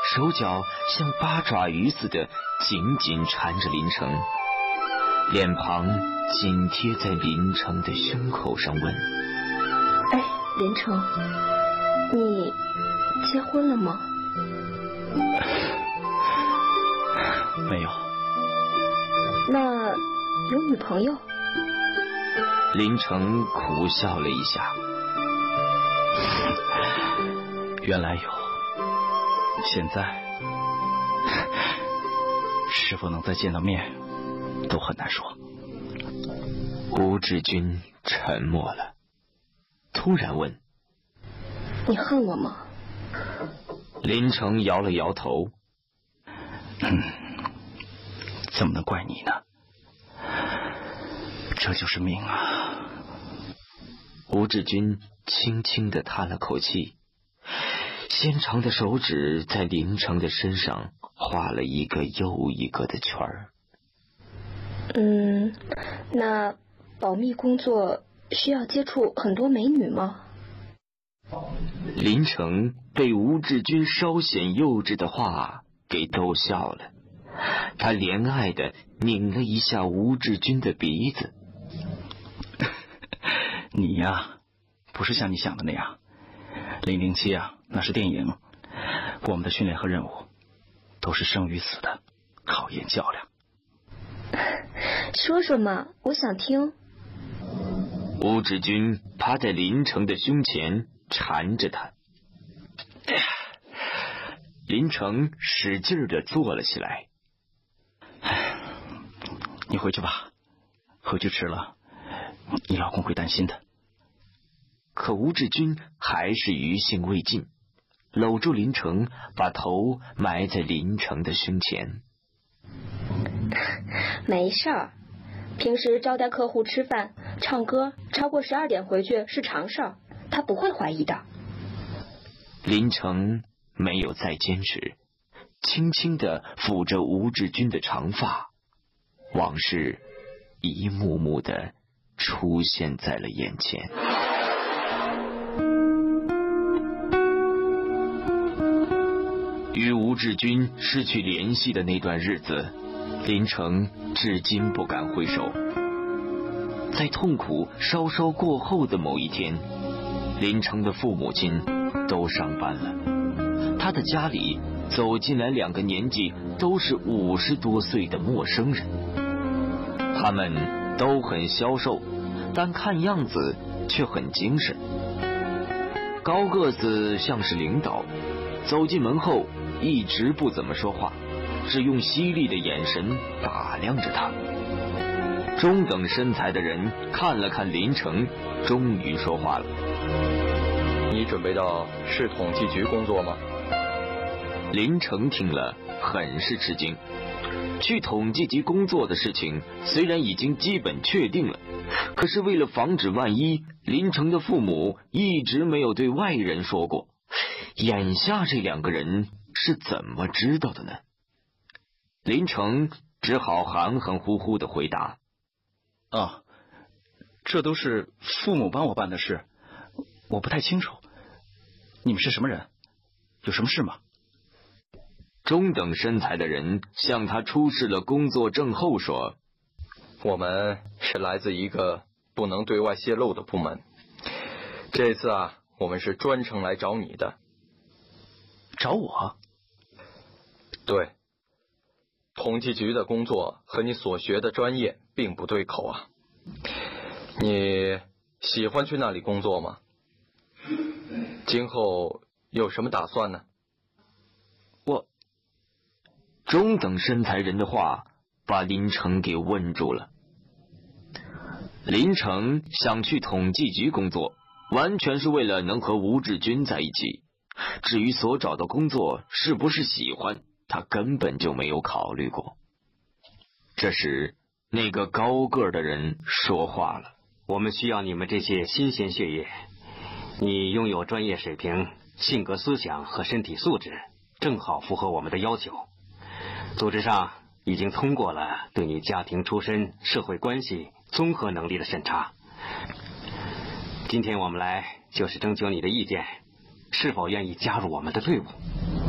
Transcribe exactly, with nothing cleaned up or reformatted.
手脚像八爪鱼似的紧紧缠着林城，脸庞紧贴在林城的胸口上问： 哎，林城，你结婚了吗？ 没有。 那有女朋友？ 林城苦笑了一下。 原来有，现在是否能再见到面都很难说。 吴志军沉默了，突然问： 你恨我吗？ 林城摇了摇头。 嗯，怎么能怪你呢？这就是命啊。 吴志军轻轻地叹了口气，纤长的手指在林城的身上画了一个又一个的圈儿。 嗯，那保密工作需要接触很多美女吗？ 林城被吴志军稍显幼稚的话给逗笑了，他怜爱地拧了一下吴志军的鼻子。 你呀，不是像你想的那样。零零七啊，那是电影，我们的训练和任务都是生与死的考验较量。 说说嘛，我想听。 吴志军趴在林城的胸前缠着他。林城使劲地坐了起来。 你回去吧，回去迟了你老公会担心的。 可吴志军还是余兴未尽，搂住林城，把头埋在林城的胸前。 没事儿，平时招待客户吃饭、唱歌，超过十二点回去是常事儿，他不会怀疑的。 林城没有再坚持，轻轻地抚着吴志军的长发，往事一幕幕地出现在了眼前。与吴志军失去联系的那段日子，林城至今不敢回首。在痛苦稍稍过后的某一天，林城的父母亲都上班了，他的家里走进来两个年纪都是五十多岁的陌生人，他们都很消瘦，但看样子却很精神。高个子像是领导，走进门后一直不怎么说话，只用犀利的眼神打量着他。中等身材的人看了看林城，终于说话了： 你准备到市统计局工作吗？ 林城听了很是吃惊。去统计局工作的事情虽然已经基本确定了，可是为了防止万一，林城的父母一直没有对外人说过。眼下这两个人是怎么知道的呢？林城只好含含糊糊地回答： 啊，这都是父母帮我办的事，我不太清楚。你们是什么人？有什么事吗？ 中等身材的人向他出示了工作证后说： 我们是来自一个不能对外泄露的部门，这次啊，我们是专程来找你的。 找我？ 对，统计局的工作和你所学的专业并不对口啊。你喜欢去那里工作吗？今后有什么打算呢？ 我中等身材人的话把林城给问住了。林城想去统计局工作，完全是为了能和吴志军在一起。至于所找的工作是不是喜欢，他根本就没有考虑过。这时，那个高个的人说话了： 我们需要你们这些新鲜血液，你拥有专业水平、性格思想和身体素质，正好符合我们的要求。组织上已经通过了对你家庭出身、社会关系、综合能力的审查。今天我们来就是征求你的意见，是否愿意加入我们的队伍？